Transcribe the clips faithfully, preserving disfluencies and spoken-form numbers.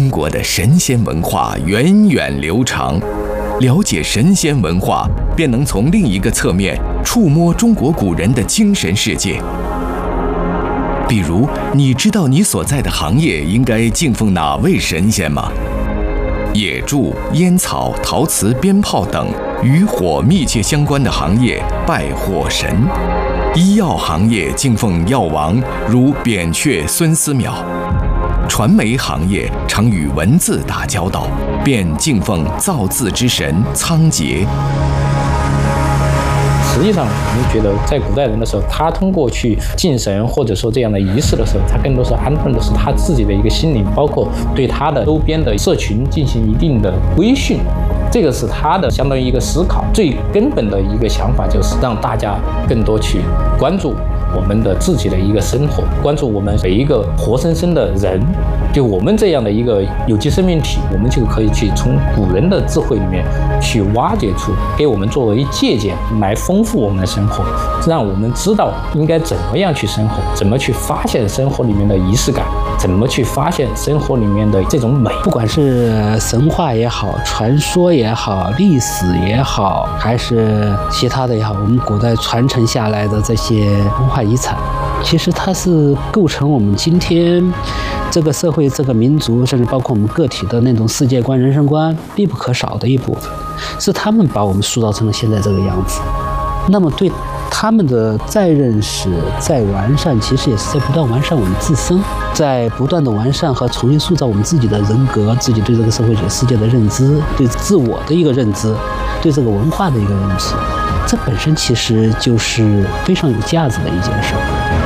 中国的神仙文化源远流长，了解神仙文化，便能从另一个侧面触摸中国古人的精神世界。比如，你知道你所在的行业应该敬奉哪位神仙吗？野猪、烟草、陶瓷、鞭炮等与火密切相关的行业拜火神；医药行业敬奉药王，如扁鹊、孙思邈；传媒行业常与文字打交道，便敬奉造字之神仓颉。 实际上，我们觉得在古代人的时候，他通过去敬神或者说这样的仪式的时候，他更多是安顿的是他自己的一个心灵，包括对他的周边的社群进行一定的规训。这个是他的相当于一个思考，最根本的一个想法就是让大家更多去关注我们的自己的一个生活，关注我们每一个活生生的人，就我们这样的一个有机生命体，我们就可以去从古人的智慧里面去挖掘出，给我们作为借鉴，来丰富我们的生活，让我们知道应该怎么样去生活，怎么去发现生活里面的仪式感，怎么去发现生活里面的这种美。 不管是神话也好，传说也好，历史也好，还是其他的也好，我们古代传承下来的这些文化遗产，其实它是构成我们今天这个社会、这个民族，甚至包括我们个体的那种世界观、人生观必不可少的一部分，是他们把我们塑造成了现在这个样子。那么对他们的再认识、再完善，其实也是在不断完善我们自身，在不断的完善和重新塑造我们自己的人格，自己对这个社会、这个世界的认知，对自我的一个认知，对这个文化的一个认知。这本身其实就是非常有价值的一件事。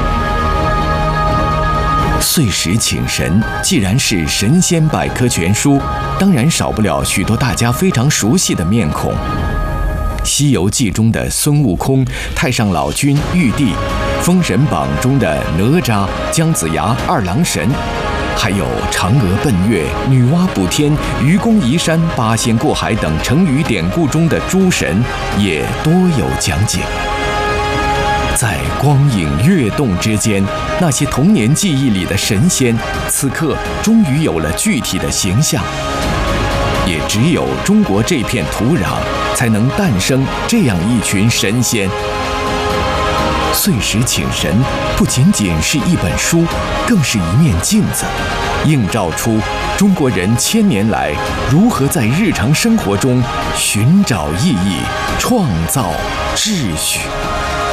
岁时请神既然是神仙百科全书，当然少不了许多大家非常熟悉的面孔。《西游记》中的孙悟空、太上老君、玉帝，《封神榜》中的哪吒、姜子牙、二郎神，还有嫦娥奔月、女娲补天、愚公移山、八仙过海等成语典故中的诸神，也多有讲解。在光影跃动之间，那些童年记忆里的神仙，此刻终于有了具体的形象。也只有中国这片土壤，才能诞生这样一群神仙。岁时请神不仅仅是一本书，更是一面镜子，映照出中国人千年来如何在日常生活中寻找意义、创造秩序。